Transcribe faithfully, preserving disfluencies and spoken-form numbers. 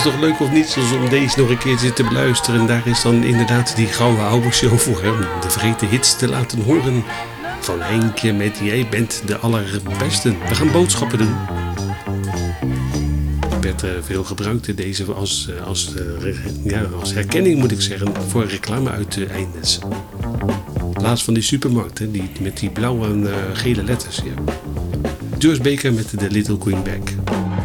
het toch leuk of niet om deze nog een keertje te beluisteren. En daar is dan inderdaad die gouden oude show voor hem. De vrete hits te laten horen van Henkje met Jij bent de allerbeste. We gaan boodschappen doen. Werd uh, veel gebruikt deze als, uh, als, uh, ja, als herkenning moet ik zeggen voor reclame uit de Eindnes. Laatst van die supermarkt hè, die, met die blauwe en uh, gele letters. Ja. Joyce Baker met de Little Queen Bag.